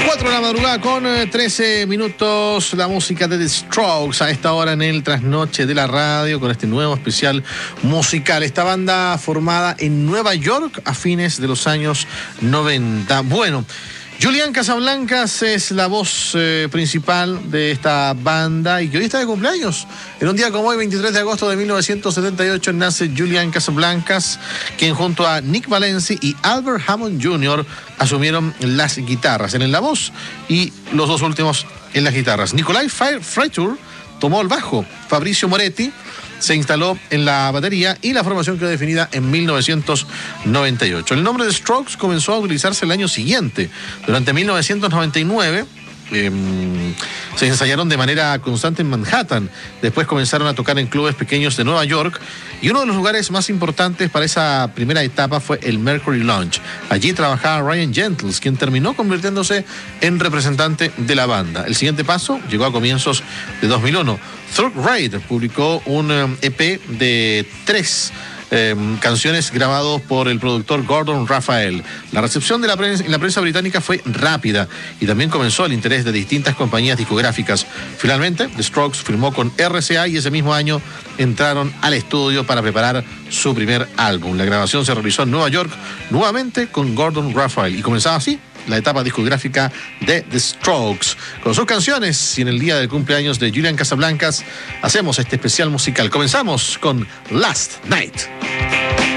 4 de la madrugada con 13 minutos, la música de The Strokes a esta hora en el trasnoche de la radio con este nuevo especial musical. Esta banda formada en Nueva York a fines de los años 90. Bueno, Julian Casablancas es la voz principal de esta banda y que hoy está de cumpleaños. En un día como hoy, 23 de agosto de 1978, nace Julian Casablancas, quien junto a Nick Valenci y Albert Hammond Jr. asumieron las guitarras, él en la voz y los dos últimos en las guitarras. Nicolai Freitur tomó el bajo, Fabricio Moretti se instaló en la batería y la formación quedó definida en 1998. El nombre de Strokes comenzó a utilizarse el año siguiente. Durante 1999 se ensayaron de manera constante en Manhattan. Después comenzaron a tocar en clubes pequeños de Nueva York y uno de los lugares más importantes para esa primera etapa fue el Mercury Lounge. Allí trabajaba Ryan Gentles, quien terminó convirtiéndose en representante de la banda. El siguiente paso llegó a comienzos de 2001. Third Raid publicó un EP de 3 canciones grabados por el productor Gordon Raphael. La recepción de la prensa británica fue rápida y también comenzó el interés de distintas compañías discográficas. Finalmente, The Strokes firmó con RCA y ese mismo año entraron al estudio para preparar su primer álbum. La grabación se realizó en Nueva York, nuevamente con Gordon Raphael, y comenzaba así la etapa discográfica de The Strokes. Con sus canciones y en el día del cumpleaños de Julian Casablancas hacemos este especial musical. Comenzamos con Last Night.